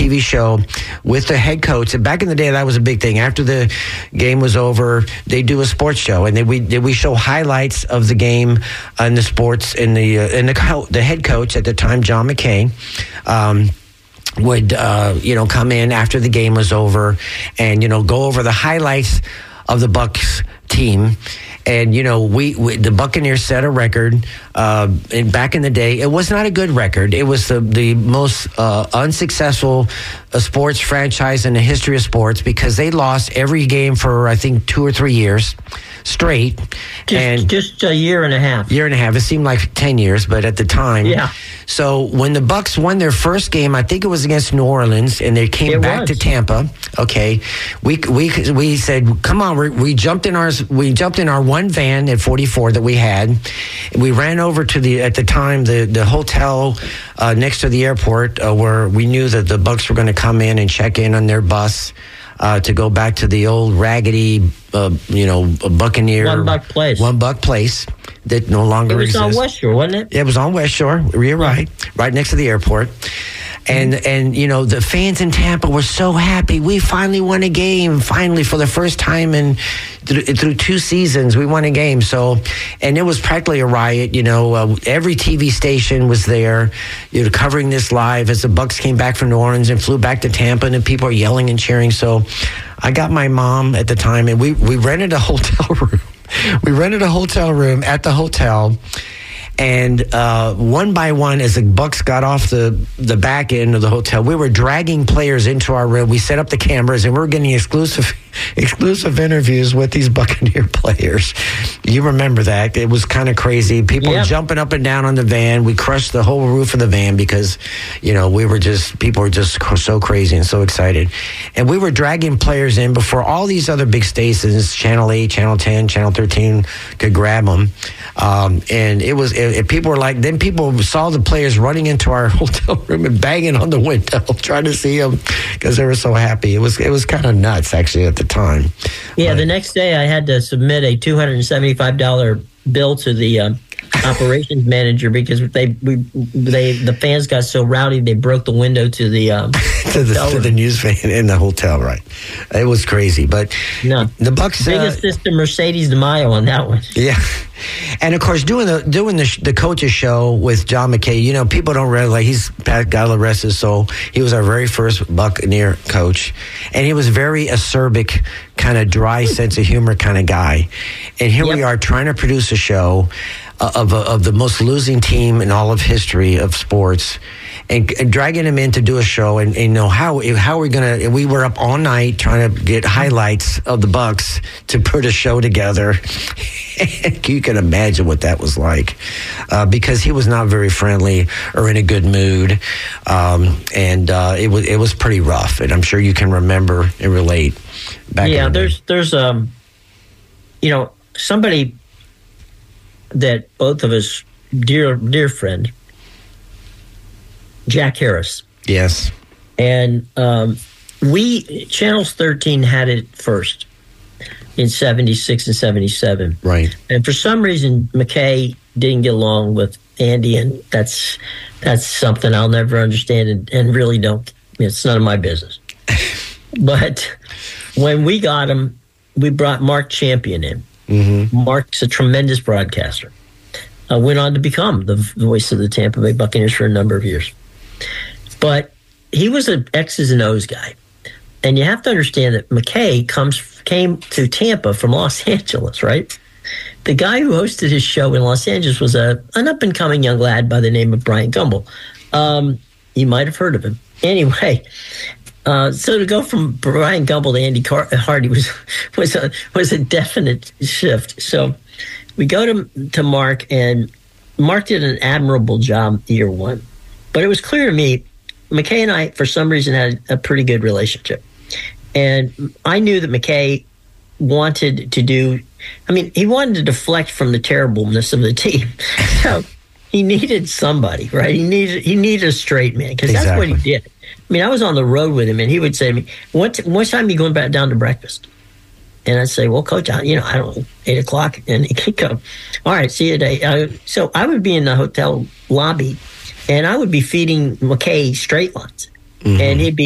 TV show with the head coach. And back in the day, that was a big thing. After the game was over, they do a sports show, and we show highlights of the game and the sports. And the head coach at the time, John McKay, would come in after the game was over and go over the highlights of the Bucs team. And we the Buccaneers set a record. And back in the day, it was not a good record. It was the most unsuccessful sports franchise in the history of sports, because they lost every game for, I think, 2 or 3 years straight. Just a year and a half. It seemed like 10 years, but at the time. Yeah. So when the Bucs won their first game, I think it was against New Orleans, and they came back to Tampa. Okay, we said, come on, we jumped in our one van at 44 that we had. We ran over to at the time the hotel next to the airport, where we knew that the Bucs were going to come in and check in on their bus to go back to the old raggedy, Buccaneer $1 place that no longer exists. It was on West Shore, wasn't it? It was on West Shore. You're right next to the airport. And the fans in Tampa were so happy. We finally won a game. Finally, for the first time through 2 seasons, we won a game. So, and it was practically a riot. Every TV station was there, covering this live as the Bucs came back from New Orleans and flew back to Tampa, and people are yelling and cheering. So, I got my mom at the time, and we rented a hotel room. We rented a hotel room at the hotel. And one by one, as the Bucs got off the back end of the hotel, we were dragging players into our room. We set up the cameras, and we were getting exclusive interviews with these Buccaneer players. You remember that? It was kind of crazy. People were jumping up and down on the van. We crushed the whole roof of the van because, people were just so crazy and so excited. And we were dragging players in before all these other big stations, Channel 8, Channel 10, Channel 13, could grab them. And people were like, then people saw the players running into our hotel room and banging on the window, trying to see them because they were so happy. It was kind of nuts, actually, at the time. Yeah, the next day I had to submit a $275 bill to the operations manager because the fans got so rowdy they broke the window to the to the news van in the hotel. Right, it was crazy. But no, the Bucs biggest system Mercedes de Mayo on that one. Yeah. And of course, doing the coaches show with John McKay, people don't realize he's Pat, God rest his soul. He was our very first Buccaneer coach, and he was very acerbic, kind of dry sense of humor kind of guy. And here we are trying to produce a show of the most losing team in all of history of sports, and dragging him in to do a show, and how are we gonna? And we were up all night trying to get highlights of the Bucs to put a show together. You can imagine what that was like, because he was not very friendly or in a good mood, and it was pretty rough. And I'm sure you can remember and relate. There's somebody that both of us, dear friend, Jack Harris. Yes. And Channels 13 had it first in 76 and 77. Right. And for some reason, McKay didn't get along with Andy, and that's something I'll never understand and really don't. It's none of my business. But when we got him, we brought Mark Champion in. Mm-hmm. Mark's a tremendous broadcaster. Went on to become the voice of the Tampa Bay Buccaneers for a number of years. But he was an X's and O's guy. And you have to understand that McKay came to Tampa from Los Angeles, right? The guy who hosted his show in Los Angeles was an up-and-coming young lad by the name of Brian Gumbel. You might have heard of him. Anyway, so to go from Brian Gumbel to Andy Hardy was a definite shift. So we go to Mark, and Mark did an admirable job year one. But it was clear to me, McKay and I, for some reason, had a pretty good relationship. And I knew that McKay wanted to he wanted to deflect from the terribleness of the team. So he needed somebody, right? He needed a straight man, because that's what he did. I was on the road with him, and he would say to me, what time are you going back down to breakfast? And I'd say, well, Coach, I don't know, 8 o'clock. And he'd go, all right, see you today. So I would be in the hotel lobby, and I would be feeding McKay straight lines. Mm-hmm. And he'd be